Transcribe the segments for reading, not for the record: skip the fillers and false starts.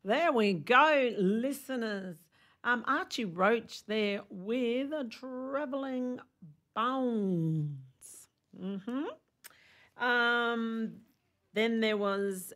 There we go, listeners. Archie Roach there with a travelling bones. Um, then there was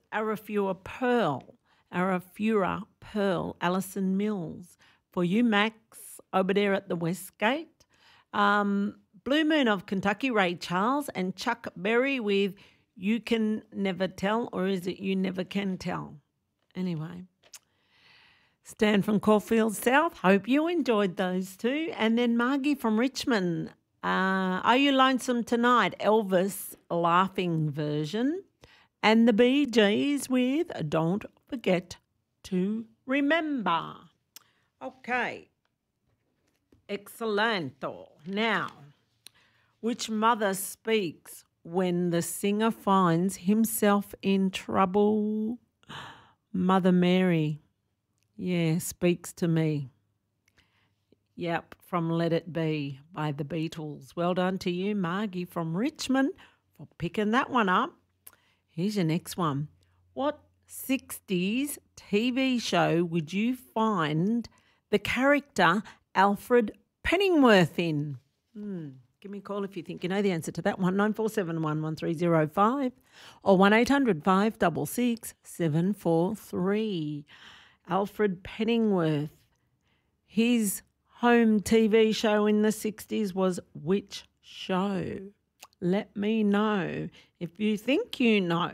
Arafura Pearl, Alison Mills. For you, Max, over there at the Westgate. Blue Moon of Kentucky, Ray Charles, and Chuck Berry with You Can Never Tell, or is it You Never Can Tell? Anyway. Stan from Caulfield South, hope you enjoyed those two. And then Margie from Richmond, Are You Lonesome Tonight? Elvis laughing version. And the Bee Gees with Don't Forget to Remember. Okay. Excellento. Now, which mother speaks when the singer finds himself in trouble? Mother Mary. Yeah, speaks to me. Yep, from Let It Be by the Beatles. Well done to you, Margie from Richmond, for picking that one up. Here's your next one. What 60s TV show would you find the character Alfred Pennyworth in? Give me a call if you think you know the answer to that one. 9471 1305 or 1800 566 743. Alfred Pennyworth. His home TV show in the 60s was which show? Let me know if you think you know.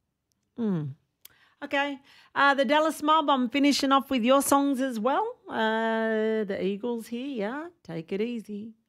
Okay. The Dallas Mob, I'm finishing off with your songs as well. The Eagles here, yeah. Take it easy.